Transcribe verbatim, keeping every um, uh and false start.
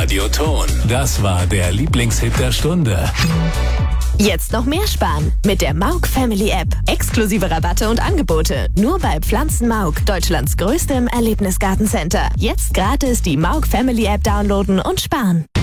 Radioton. Das war der Lieblingshit der Stunde. Jetzt noch mehr sparen mit der Mauk Family App. Exklusive Rabatte und Angebote. Nur bei Pflanzenmauk, Deutschlands größtem Erlebnisgartencenter. Jetzt gratis die Mauk Family App downloaden und sparen.